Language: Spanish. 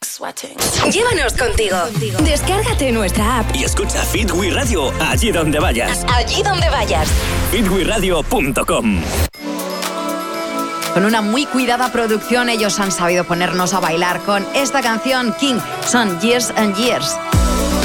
Llévanos contigo. Descárgate nuestra app y escucha Fit We Radio allí donde vayas. Allí donde vayas. fitweradio.com. Con una muy cuidada producción, ellos han sabido ponernos a bailar con esta canción King. Son Years and Years.